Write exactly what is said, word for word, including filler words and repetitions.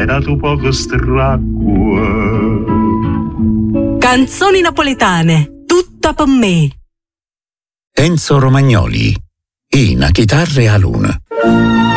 dato poco sterracqua. Canzoni napoletane, tutta per me. Enzo Romagnoli, Ina chitarre a luna.